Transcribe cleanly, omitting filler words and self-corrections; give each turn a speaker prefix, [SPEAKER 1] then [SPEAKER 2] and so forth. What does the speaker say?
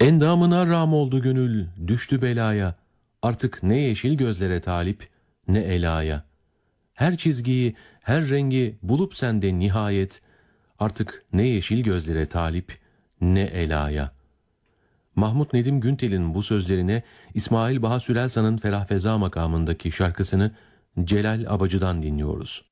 [SPEAKER 1] Endamına rağm oldu gönül, düştü belaya. Artık ne yeşil gözlere talip, ne elaya. Her çizgiyi, her rengi bulup sende nihayet, artık ne yeşil gözlere talip, ne elaya. Mahmut Nedim Güntel'in bu sözlerine İsmail Baha Sürelsan'ın Ferah Feza makamındaki şarkısını Celal Abacı'dan dinliyoruz.